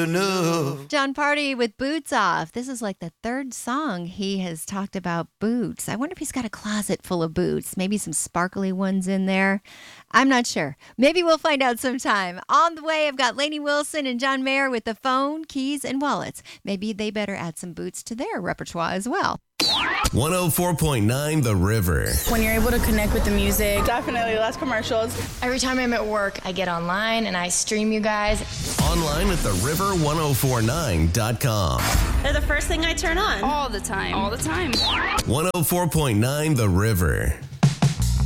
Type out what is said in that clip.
enough. John Party with Boots Off. This is like the third song he has talked about boots. I wonder if he's got a closet full of boots, maybe some sparkly ones in there. I'm not sure. Maybe we'll find out sometime. On the way, I've got Lainey Wilson and John Mayer with the phone, keys, and wallets. Maybe they better add some boots to their repertoire as well. 104.9 The River. When you're able to connect with the music. Definitely less commercials. Every time I'm at work, I get online and I stream you guys. Online at theriver1049.com. They're the first thing I turn on. All the time. 104.9 The River.